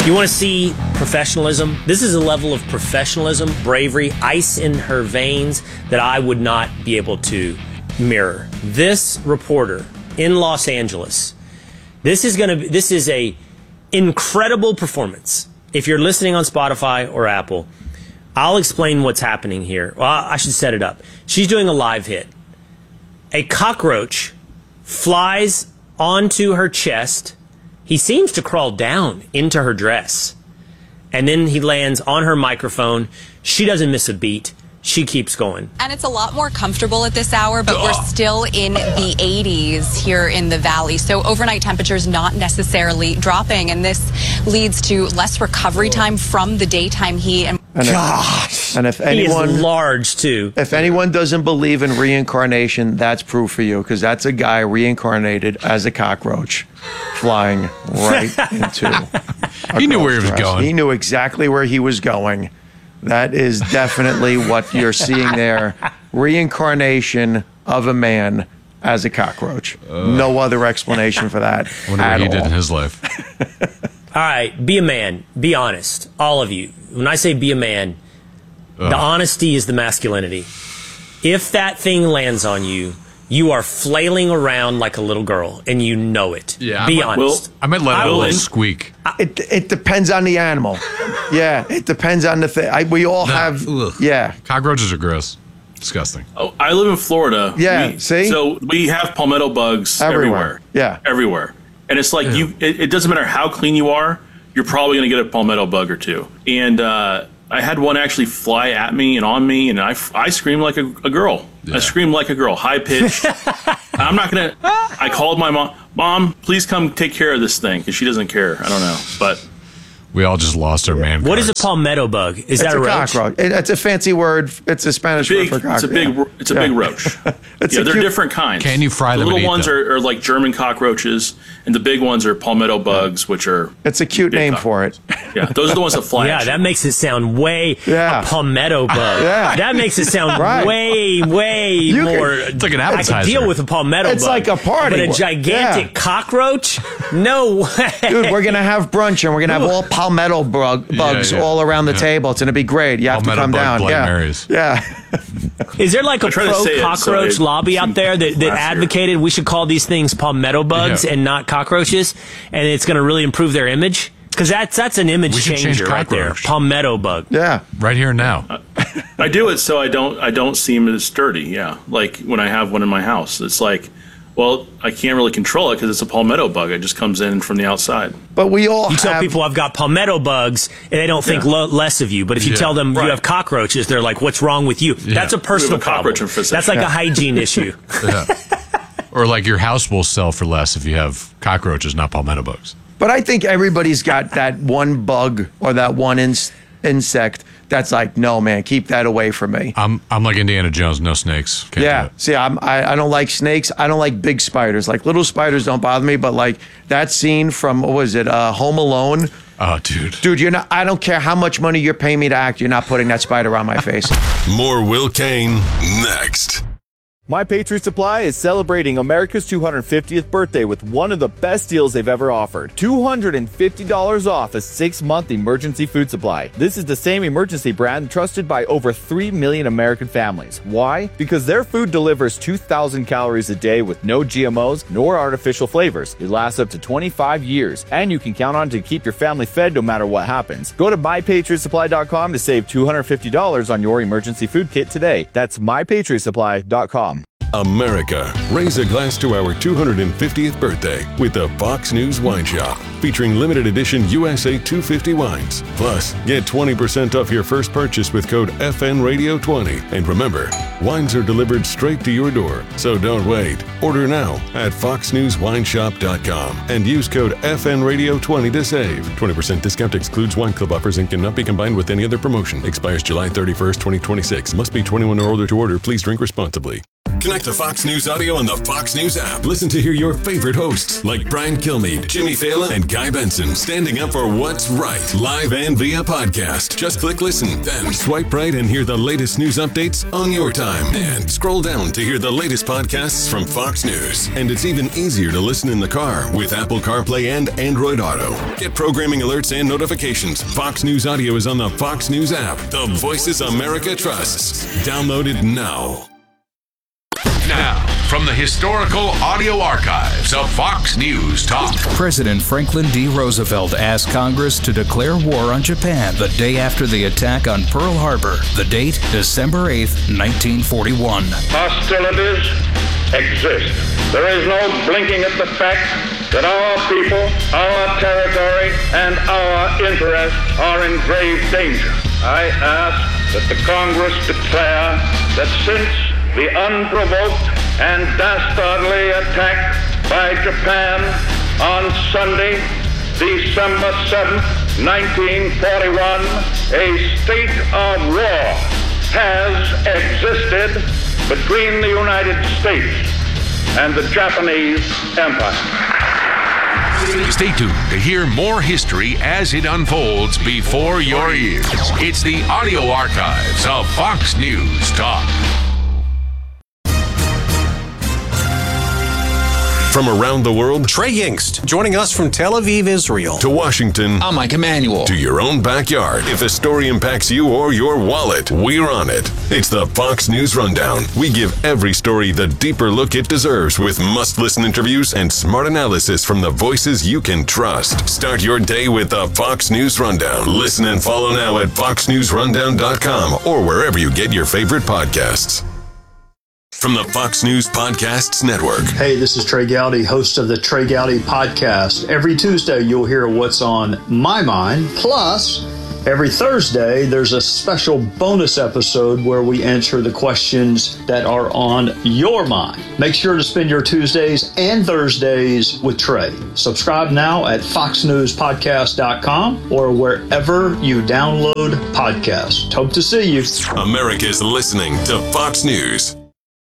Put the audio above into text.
You want to see professionalism? This is a level of professionalism, bravery, ice in her veins that I would not be able to mirror. This reporter in Los Angeles, this is a incredible performance. If you're listening on Spotify or Apple, I'll explain what's happening here. Well, I should set it up. She's doing a live hit. A cockroach flies onto her chest. He seems to crawl down into her dress. And then he lands on her microphone. She doesn't miss a beat. She keeps going. And it's a lot more comfortable at this hour, but we're still in the 80s here in the valley. So overnight temperatures not necessarily dropping, and this leads to less recovery time from the daytime heat. And if anyone, he is large too. If anyone doesn't believe in reincarnation, that's proof for you, because that's a guy reincarnated as a cockroach flying right into He knew where he was going. He knew exactly where he was going. That is definitely what you're seeing there. Reincarnation of a man as a cockroach. No other explanation for that. I wonder what he did in his life. All right, be a man. Be honest. All of you. When I say be a man, the honesty is the masculinity. If that thing lands on you, you are flailing around like a little girl, and you know it. Yeah, be honest. I might let it squeak. It depends on the animal. Yeah, it depends on the thing. We all have. Yeah, cockroaches are gross, disgusting. Oh, I live in Florida. Yeah, see, so we have palmetto bugs everywhere. Yeah, everywhere, and it's like it doesn't matter how clean you are, you're probably going to get a palmetto bug or two. And I had one actually fly at me and on me, and I screamed like a girl. Yeah. I screamed like a girl, high pitched. I'm not gonna. I called my mom. Mom, please come take care of this thing, because she doesn't care. I don't know, but we all just lost our man. What is a palmetto bug? Is that a roach? Cockroach. It's a fancy word. It's a Spanish word for cockroach. It's a big roach. They're different kinds. Can you fry them? The little ones are like German cockroaches, and the big ones are palmetto bugs, which are. It's a cute name for it. Yeah, those are the ones that fly. Yeah, that makes it sound way. A palmetto bug. Yeah, that makes it sound way more. It's like an appetizer. I can deal with a palmetto bug. It's like a party, but a gigantic cockroach? No way. Dude, we're gonna have brunch, and we're gonna have all palmetto bugs all around the table. It's gonna be great. You have to come down. Yeah. Is there like a pro-cockroach lobby out there that advocated we should call these things palmetto bugs and not cockroaches, and it's going to really improve their image? Because that's an image changer right there. Palmetto bug. Yeah. Right here and now. I do it so I don't seem as dirty. Yeah. Like when I have one in my house, it's like, well, I can't really control it because it's a palmetto bug. It just comes in from the outside. But we all tell people I've got palmetto bugs, and they don't think less of you. But if you tell them you have cockroaches, they're like, what's wrong with you? Yeah. That's a personal problem. That's like a hygiene issue. Yeah. Or like your house will sell for less if you have cockroaches, not palmetto bugs. But I think everybody's got that one bug or that one insect that's like, no, man, keep that away from me. I'm like Indiana Jones, no snakes. Can't do it. See, I don't like snakes. I don't like big spiders. Like little spiders don't bother me, but like that scene from, what was it, Home Alone? Oh, dude. Dude, I don't care how much money you're paying me to act, you're not putting that spider on my face. More Will Kane next. My Patriot Supply is celebrating America's 250th birthday with one of the best deals they've ever offered. $250 off a 6-month emergency food supply. This is the same emergency brand trusted by over 3 million American families. Why? Because their food delivers 2,000 calories a day with no GMOs nor artificial flavors. It lasts up to 25 years, and you can count on it to keep your family fed no matter what happens. Go to MyPatriotSupply.com to save $250 on your emergency food kit today. That's MyPatriotSupply.com. America, raise a glass to our 250th birthday with the Fox News Wine Shop, featuring limited edition USA 250 wines. Plus, get 20% off your first purchase with code FNRadio20. And remember, wines are delivered straight to your door, so don't wait. Order now at foxnewswineshop.com and use code FNRadio20 to save. 20% discount excludes wine club offers and cannot be combined with any other promotion. Expires July 31st, 2026. Must be 21 or older to order. Please drink responsibly. Connect to Fox News Audio on the Fox News app. Listen to hear your favorite hosts like Brian Kilmeade, Jimmy Fallon, and Guy Benson standing up for what's right, live and via podcast. Just click listen, then swipe right and hear the latest news updates on your time. And scroll down to hear the latest podcasts from Fox News. And it's even easier to listen in the car with Apple CarPlay and Android Auto. Get programming alerts and notifications. Fox News Audio is on the Fox News app. The voices America trusts. Download it now. Now, from the historical audio archives of Fox News Talk. President Franklin D. Roosevelt asked Congress to declare war on Japan the day after the attack on Pearl Harbor. The date, December 8th, 1941. Hostilities exist. There is no blinking at the fact that our people, our territory, and our interests are in grave danger. I ask that the Congress declare that since the unprovoked and dastardly attack by Japan on Sunday, December 7th, 1941, a state of war has existed between the United States and the Japanese Empire. Stay tuned to hear more history as it unfolds before your ears. It's the audio archives of Fox News Talk. From around the world, Trey Yingst, joining us from Tel Aviv, Israel. To Washington, I'm Mike Emanuel. To your own backyard. If a story impacts you or your wallet, we're on it. It's the Fox News Rundown. We give every story the deeper look it deserves with must-listen interviews and smart analysis from the voices you can trust. Start your day with the Fox News Rundown. Listen and follow now at foxnewsrundown.com or wherever you get your favorite podcasts. From the Fox News Podcasts Network. Hey, this is Trey Gowdy, host of the Trey Gowdy Podcast. Every Tuesday, you'll hear what's on my mind. Plus, every Thursday, there's a special bonus episode where we answer the questions that are on your mind. Make sure to spend your Tuesdays and Thursdays with Trey. Subscribe now at foxnewspodcast.com or wherever you download podcasts. Hope to see you. America's listening to Fox News.